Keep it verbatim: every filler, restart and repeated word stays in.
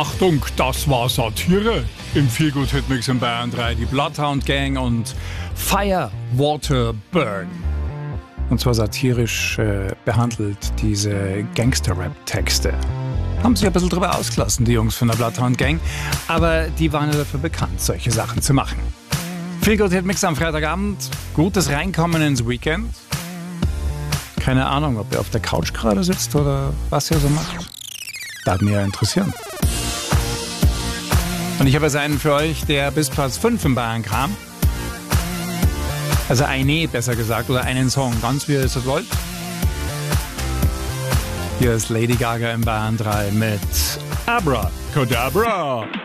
Achtung, das war Satire. Im Feelgood-Hitmix in Bayern drei die Bloodhound Gang und Fire, Water, Burn. Und zwar satirisch äh, behandelt diese Gangster-Rap-Texte. Haben sich ein bisschen drüber ausgelassen, die Jungs von der Bloodhound Gang. Aber die waren ja dafür bekannt, solche Sachen zu machen. Feelgood-Hitmix am Freitagabend. Gutes Reinkommen ins Weekend. Keine Ahnung, ob ihr auf der Couch gerade sitzt oder was ihr so macht. Das würde mich ja interessieren. Und ich habe jetzt einen für euch, der bis Platz fünf in Bayern kam. Also eine, besser gesagt, oder einen Song, ganz wie ihr es wollt. Hier ist Lady Gaga in Bayern drei mit Abracadabra.